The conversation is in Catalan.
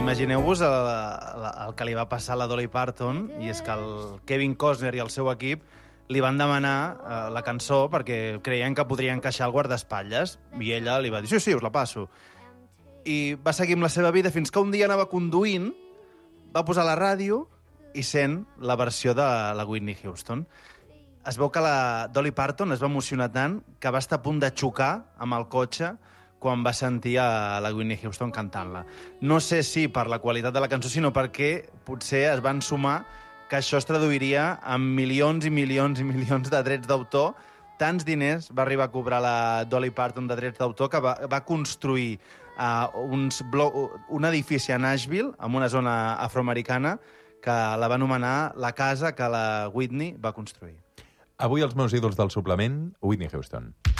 imagineu-vos el que li va passar a la Dolly Parton, i és que el Kevin Costner i el seu equip li van demanar la cançó perquè creien que podria encaixar el guardaespatlles, i ella li va dir, sí, us la passo. I va seguir amb la seva vida fins que un dia anava conduint, va posar la ràdio i sent la versió de la Whitney Houston. Es veu que la Dolly Parton es va emocionar tant que va estar a punt de xocar amb el cotxe quan va sentir a la Whitney Houston cantant-la. No sé si per la qualitat de la cançó, sinó perquè potser es van sumar que això es traduiria en milions i milions i milions de drets d'autor. Tants diners va arribar a cobrar la Dolly Parton de drets d'autor que va construir un edifici a Nashville, en una zona afroamericana, que la va anomenar la casa que la Whitney va construir. Avui els meus ídols del suplement, Whitney Houston.